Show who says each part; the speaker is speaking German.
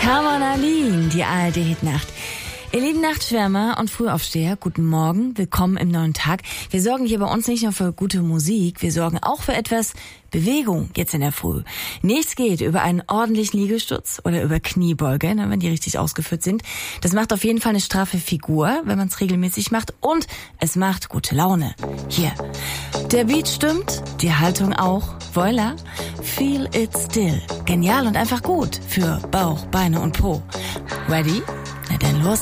Speaker 1: Carmen Alin, die ARD-Hitnacht. Ihr lieben Nachtschwärmer und Frühaufsteher, guten Morgen, willkommen im neuen Tag. Wir sorgen hier bei uns nicht nur für gute Musik, wir sorgen auch für etwas Bewegung jetzt in der Früh. Nichts geht über einen ordentlichen Liegestütz oder über Kniebeuge, wenn die richtig ausgeführt sind. Das macht auf jeden Fall eine straffe Figur, wenn man es regelmäßig macht, und es macht gute Laune. Hier, der Beat stimmt, die Haltung auch. Voila, feel it still. Genial und einfach gut für Bauch, Beine und Po. Ready? Na dann los.